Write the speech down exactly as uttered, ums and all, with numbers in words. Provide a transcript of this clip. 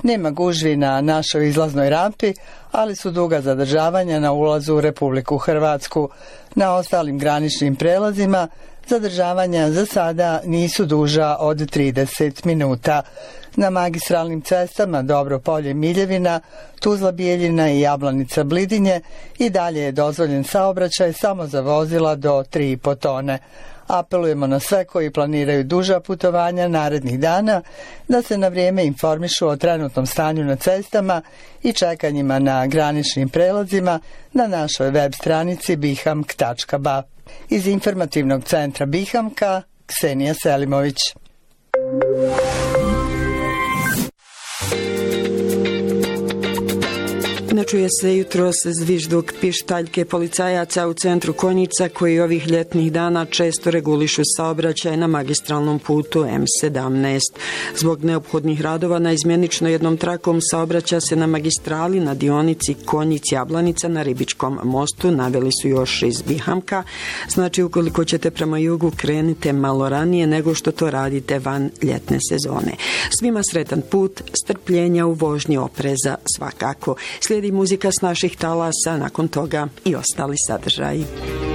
Nema gužvi na našoj izlaznoj rampi, ali su duga zadržavanja na ulazu u Republiku Hrvatsku. Na ostalim graničnim prelazima zadržavanja za sada nisu duža od trideset minuta. Na magistralnim cestama Dobro Polje Miljevina, Tuzla Bijeljina i Jablanica Blidinje i dalje je dozvoljen saobraćaj samo za vozila do tri i po tone. Apelujemo na sve koji planiraju duža putovanja narednih dana da se na vrijeme informišu o trenutnom stanju na cestama i čekanjima na graničnim prelazima na našoj web stranici bihamk tačka ba. Iz informativnog centra Bihamka, Ksenija Selimović. Ne čuje se jutros zvižduk pištaljke policajaca u centru Konjica koji ovih ljetnih dana često regulišu saobraćaj na magistralnom putu em sedamnaest. Zbog neophodnih radova na izmjenično jednom trakom saobraća se na magistrali na dionici Konjic-Jablanica na Ribičkom mostu, naveli su još iz Bihamka. Znači, ukoliko ćete prema jugu, krenite malo ranije nego što to radite van ljetne sezone. Svima sretan put, strpljenja u vožnji, opreza svakako. Slijedi muzika s naših talasa, nakon toga i ostali sadržaji.